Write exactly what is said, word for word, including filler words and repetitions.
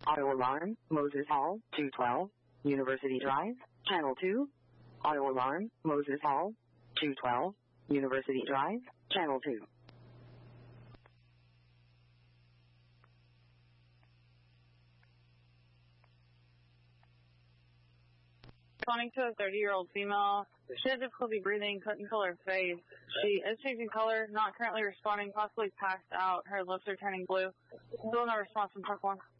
Auto alarm, Moses Hall, two twelve, University Drive, Channel two. Auto alarm, Moses Hall, two twelve, University Drive, Channel two. Responding to a thirty-year-old female. She had difficulty breathing, couldn't feel her face. She is changing color, not currently responding, possibly passed out. Her lips are turning blue. Still no response from Park one.